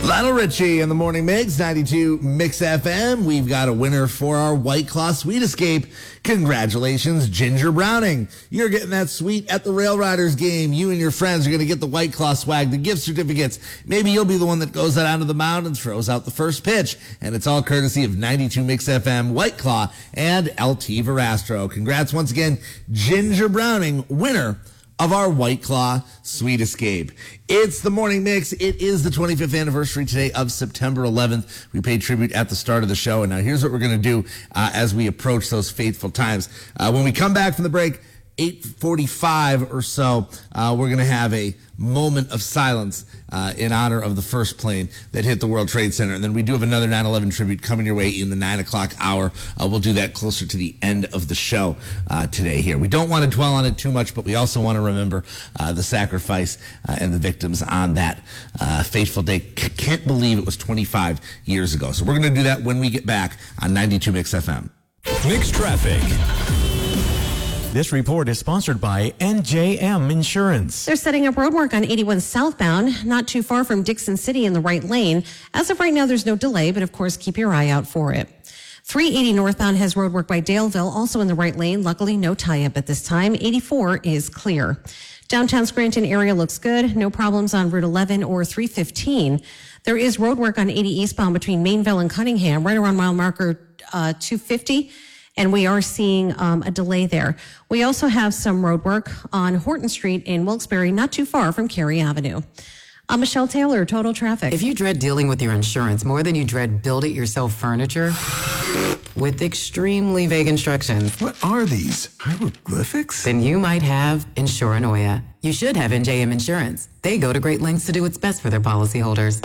Lionel Richie in the Morning Mix, 92 Mix FM. We've got a winner for our White Claw Sweet Escape. Congratulations, Ginger Browning. You're getting that sweet at the Rail Riders game. You and your friends are going to get the White Claw swag, the gift certificates. Maybe you'll be the one that goes out onto the mound and throws out the first pitch. And it's all courtesy of 92 Mix FM, White Claw, and LT Verastro. Congrats once again, Ginger Browning, winner of our White Claw Sweet Escape. It's the Morning Mix. It is the 25th anniversary today of September 11th. We paid tribute at the start of the show, and now here's what we're going to do as we approach those fateful times. When we come back from the break, 8:45 or so, we're going to have a moment of silence in honor of the first plane that hit the World Trade Center. And then we do have another 9/11 tribute coming your way in the 9 o'clock hour. We'll do that closer to the end of the show today here. We don't want to dwell on it too much, but we also want to remember the sacrifice and the victims on that fateful day. Can't believe it was 25 years ago. So we're going to do that when we get back on 92 Mix FM. Mixed Traffic. This report is sponsored by NJM Insurance. They're setting up road work on 81 southbound, not too far from Dixon City in the right lane. As of right now, there's no delay, but of course, keep your eye out for it. 380 northbound has road work by Daleville, also in the right lane. Luckily, no tie-up at this time. 84 is clear. Downtown Scranton area looks good. No problems on Route 11 or 315. There is road work on 80 eastbound between Mainville and Cunningham, right around mile marker 250. And we are seeing a delay there. We also have some road work on Horton Street in Wilkes-Barre, not too far from Cary Avenue. I'm Michelle Taylor, Total Traffic. If you dread dealing with your insurance more than you dread build-it-yourself furniture, with extremely vague instructions. What are these? Hieroglyphics? Then you might have Insuranoia. You should have NJM Insurance. They go to great lengths to do what's best for their policyholders.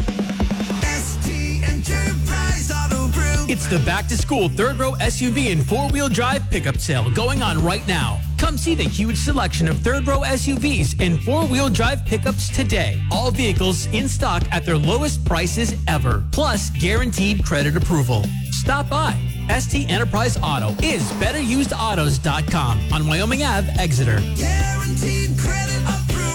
It's the back-to-school third-row SUV and four-wheel drive pickup sale going on right now. Come see the huge selection of third-row SUVs and four-wheel drive pickups today. All vehicles in stock at their lowest prices ever, plus guaranteed credit approval. Stop by. ST Enterprise Auto is betterusedautos.com on Wyoming Ave, Exeter. Guaranteed credit approval.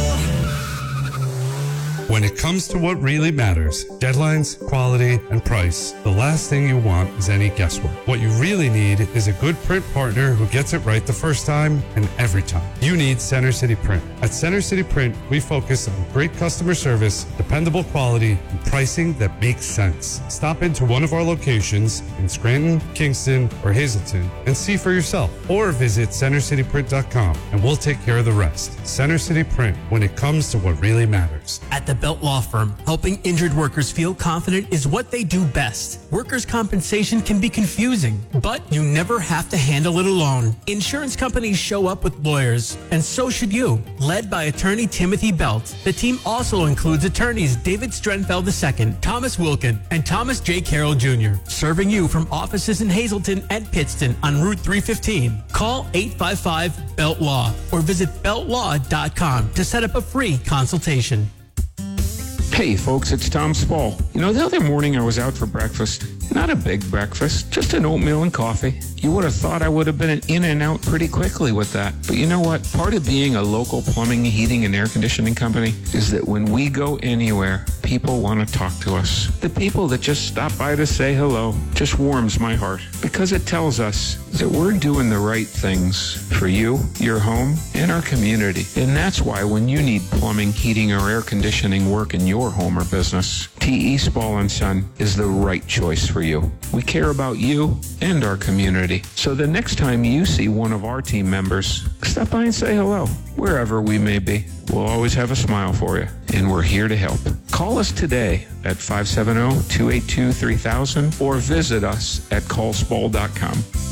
When it comes to what really matters, deadlines, quality, and price, the last thing you want is any guesswork. What you really need is a good print partner who gets it right the first time and every time. You need Center City Print. At Center City Print, we focus on great customer service, dependable quality, and pricing that makes sense. Stop into one of our locations in Scranton, Kingston, or Hazleton and see for yourself. Or visit centercityprint.com and we'll take care of the rest. Center City Print, when it comes to what really matters. At the Belt Law Firm, helping injured workers feel confident is what they do best. Workers' compensation can be confusing, but you never have to handle it alone. Insurance companies show up with lawyers, and so should you. Led by attorney Timothy Belt, the team also includes attorneys David Strenfeld II, Thomas Wilkin, and Thomas J. Carroll Jr., serving you from offices in Hazleton and Pittston on Route 315. Call 855-BELT-LAW or visit beltlaw.com to set up a free consultation. Hey folks, it's Tom Spall. You know, the other morning I was out for breakfast. Not a big breakfast, just an oatmeal and coffee. You would have thought I would have been in and out pretty quickly with that. But you know what? Part of being a local plumbing, heating, and air conditioning company is that when we go anywhere, people want to talk to us. The people that just stop by to say hello just warms my heart because it tells us that we're doing the right things for you, your home, and our community. And that's why when you need plumbing, heating, or air conditioning work in your home or business, T.E. Spall & Son is the right choice for you. We care about you and our community. So the next time you see one of our team members, stop by and say hello, wherever we may be. We'll always have a smile for you, and we're here to help. Call us today at 570-282-3000 or visit us at callspall.com.